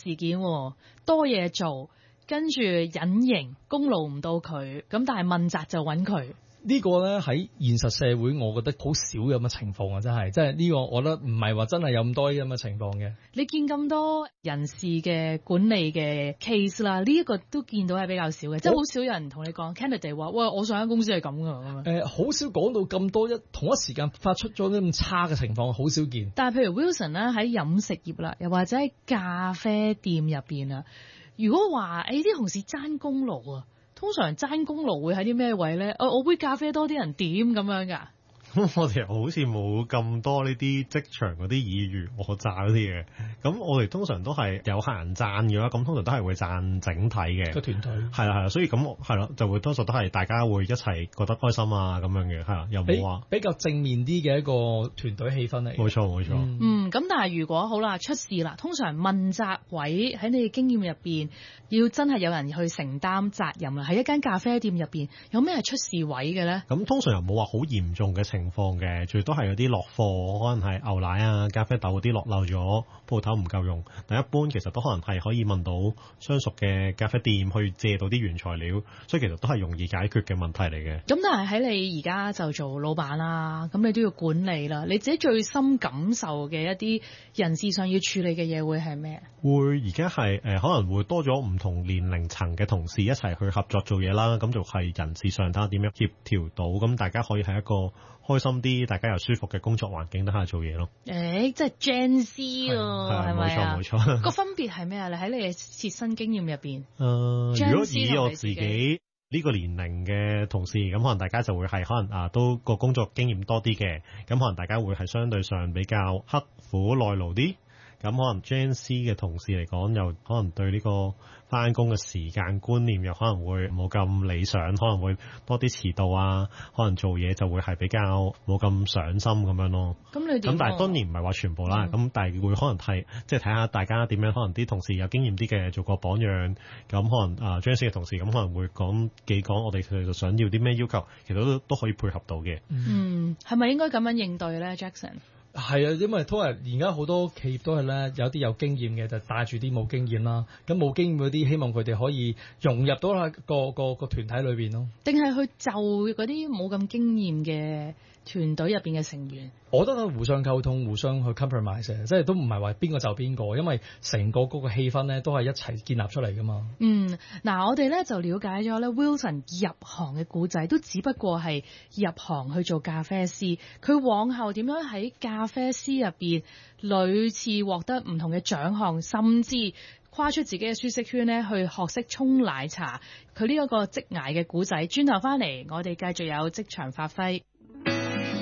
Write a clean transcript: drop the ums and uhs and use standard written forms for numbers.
事件，多嘢做，跟住隱形功勞唔到佢，咁但係問責就揾佢。 呢個咧喺現實社會，我覺得好少有咁嘅情況啊！真係，即係呢個我覺得唔係話真係有咁多呢咁嘅情況嘅。你見咁多人事嘅管理嘅 case 啦，呢一個都見到係比較少嘅，即係好少有人同你講 candidate 話，喂，我上間公司係咁㗎。 好少講到咁多同一時間發出咗咁差嘅情況，好少見。 但係譬如 Wilson 咧喺飲食業啦，又或者喺咖啡店入邊啊，如果話啲同事爭功勞啊。通常爭功勞會喺啲咩位咧？我杯咖啡多啲人點咁樣㗎？ 咁我哋好似冇咁多呢啲職場嗰啲爾虞我詐嗰啲嘢。咁我哋通常都係有客人讚嘅話，咁通常都係會讚整體嘅個團隊。 係啦，所以咁係咯，就會多數都係大家會一齊覺得開心啊咁樣嘅，係啦，又冇話比較正面啲嘅一個團隊氣氛嚟。 冇錯。 咁但係如果好啦出事啦，通常問責位喺你嘅經驗入邊，要真係有人去承擔責任啦。喺一間咖啡店入邊，有咩係出事位嘅咧？ 咁通常又冇話好嚴重嘅情況嘅，最多係有啲落貨，可能係牛奶啊、咖啡豆嗰啲落漏咗，鋪頭唔夠用。但一般其實都可能係可以問到相熟嘅咖啡店去借到啲原材料，所以其實都係容易解決嘅問題嚟嘅。 咁但係喺你而家就做老闆啦，咁你都要管理啦。你自己最深感受嘅一啲人事上要處理嘅嘢會係咩？ 會而家係可能會多咗唔同年齡層嘅同事一齊去合作做嘢啦，咁就係人事上睇下點樣協調到，咁大家可以喺一個開心啲、大家又舒服嘅工作環境底下做嘢咯。 即係 Gen Z 喎，係咪啊？ 冇錯。 個分別係咩啊？你喺你嘅切身經驗入邊， 如果以我自己呢個年齡嘅同事，咁可能大家就會係可能都個工作經驗多啲嘅，咁可能大家會係相對上比較刻苦耐勞啲。咁可能 Gen Z 嘅同事嚟講，又可能對呢個返工嘅時間觀念又可能會冇咁理想，可能會多啲遲到啊，可能做嘢就會係比較冇咁上心咁樣咯。 咁你點？ 咁但係當然唔係話全部啦，咁但係會可能係即係睇下大家點樣，可能啲同事有經驗啲嘅做個榜樣，咁可能Gen Z 嘅同事咁可能會講我哋佢哋想要啲咩要求，其實都可以配合到嘅。 係咪應該咁樣應對咧 ，Jackson？ 係啊，因為都係而家好多企業都係咧，有啲有經驗嘅就帶住啲冇經驗啦。咁冇經驗嗰啲，希望佢哋可以融入到個團體裏邊咯。定係去就嗰啲冇咁經驗嘅團隊入邊嘅成員？我覺得互相溝通，互相去 compromise，即係都唔係話邊個就邊個，因為成個嗰個氣氛咧都係一齊建立出嚟噶嘛。 嗱，我哋咧就了解咗咧 Wilson 入行嘅故仔，都只不過係入行去做咖啡師，佢往後點樣喺咖啡師入邊屢次獲得唔同嘅獎項，甚至跨出自己嘅舒適圈咧，去學識沖奶茶。佢呢一個職涯嘅故仔，轉頭翻嚟，我哋繼續有職場發揮。